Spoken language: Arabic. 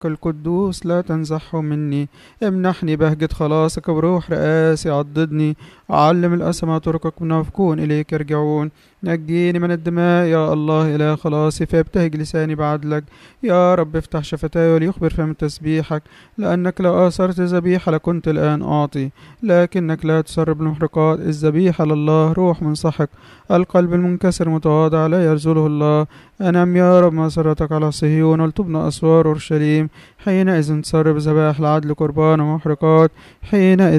القدوس لا تنزحه مني. امنحني بهجة خلاصك بروح رئاسي عضدني. أعلم الأسمى طرقك منافقون إليك يرجعون. نجيني من الدماء يا الله إله خلاصي، فيبتهج لساني بعدلك. يا رب افتح شفتاي وليخبر فم تسبيحك، لأنك لو آثرت ذبيحة لكنت الآن أعطي، لكنك لا تسرب المحرقات. الذبيحة لله روح منسحق، القلب المنكسر متواضع لا يرزله الله. أنم يا رب مسرتك على صهيون ولتبنى أسوار أورشليم. حينئذ تسرب ذبائح العدل قربان ومحرقات. حينئذ